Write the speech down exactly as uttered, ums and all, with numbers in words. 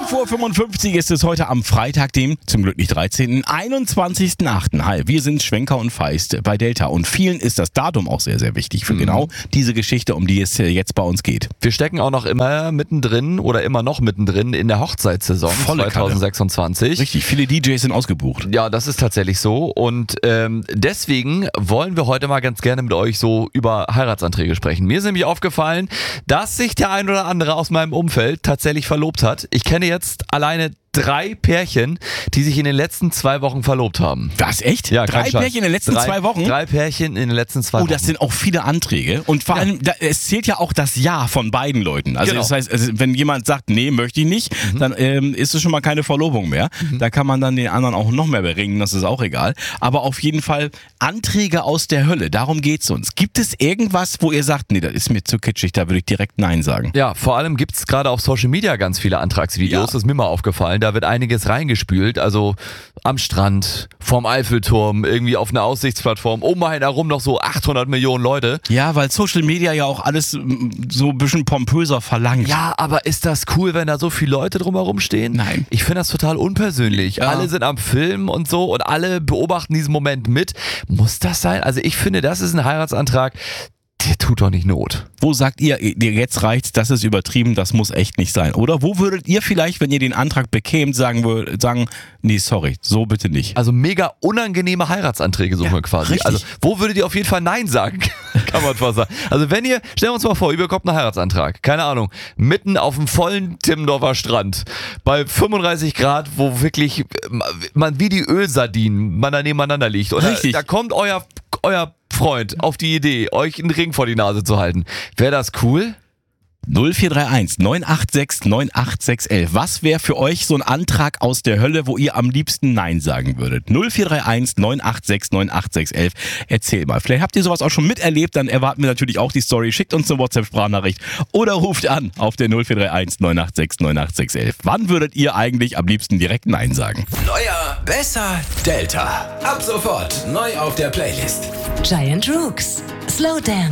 elf Uhr fünfundfünfzig ist es heute am Freitag, dem zum Glück nicht dreizehnten einundzwanzigsten achten Hi, wir sind Schwenker und Feist bei Delta und vielen ist das Datum auch sehr, sehr wichtig für mhm. genau diese Geschichte, um die es jetzt bei uns geht. Wir stecken auch noch immer mittendrin oder immer noch mittendrin in der Hochzeitssaison Volle zwanzig sechsundzwanzig. Kalle. Richtig, viele D Js sind ausgebucht. Ja, das ist tatsächlich so und ähm, deswegen wollen wir heute mal ganz gerne mit euch so über Heiratsanträge sprechen. Mir ist nämlich aufgefallen, dass sich der ein oder andere aus meinem Umfeld tatsächlich verlobt hat. Ich kenne jetzt alleine drei Pärchen, die sich in den letzten zwei Wochen verlobt haben. Was, echt? Ja, drei Pärchen in den letzten drei, zwei Wochen? Drei Pärchen in den letzten zwei Wochen. Oh, das sind auch viele Anträge. Und vor ja. allem, da, es zählt ja auch das Ja von beiden Leuten. Also genau. das heißt, also wenn jemand sagt, nee, möchte ich nicht, mhm. dann ähm, ist es schon mal keine Verlobung mehr. Mhm. Da kann man dann den anderen auch noch mehr beringen, das ist auch egal. Aber auf jeden Fall Anträge aus der Hölle, darum geht's uns. Gibt es irgendwas, wo ihr sagt, nee, das ist mir zu kitschig, da würde ich direkt Nein sagen? Ja, vor allem gibt's gerade auf Social Media ganz viele Antragsvideos, ja. das ist mir mal aufgefallen. Da wird einiges rein gespült, also am Strand, vorm Eiffelturm, irgendwie auf einer Aussichtsplattform, um einen herum noch so achthundert Millionen Leute. Ja, weil Social Media ja auch alles so ein bisschen pompöser verlangt. Ja, aber ist das cool, wenn da so viele Leute drumherum stehen? Nein. Ich finde das total unpersönlich. Ja. Alle sind am Filmen und so und alle beobachten diesen Moment mit. Muss das sein? Also ich finde, das ist ein Heiratsantrag, der tut doch nicht Not. Wo sagt ihr, jetzt reicht's, das ist übertrieben, das muss echt nicht sein? Oder wo würdet ihr vielleicht, wenn ihr den Antrag bekämt, sagen, würd, sagen nee, sorry, so bitte nicht? Also mega unangenehme Heiratsanträge suchen ja, wir quasi. Richtig. Also wo würdet ihr auf jeden Fall Nein sagen? Kann man fast sagen. Also wenn ihr, stellen wir uns mal vor, ihr bekommt einen Heiratsantrag, keine Ahnung, mitten auf dem vollen Timmendorfer Strand, bei fünfunddreißig Grad, wo wirklich man wie die Ölsardinen man da nebeneinander liegt. Und Richtig. Da, da kommt euer, euer Freund auf die Idee, euch einen Ring vor die Nase zu halten. Wäre das cool? null vier drei eins neun acht sechs neun acht sechs eins. Was wäre für euch so ein Antrag aus der Hölle, wo ihr am liebsten Nein sagen würdet? null vier drei eins neun acht sechs neun acht sechs eins. Erzähl mal. Vielleicht habt ihr sowas auch schon miterlebt, dann erwarten wir natürlich auch die Story. Schickt uns eine WhatsApp-Sprachnachricht oder ruft an auf der null vier drei eins neun acht sechs neun acht sechs eins. Wann würdet ihr eigentlich am liebsten direkt Nein sagen? Neuer, besser, Delta. Ab sofort neu auf der Playlist. Giant Rooks. Slow Dance.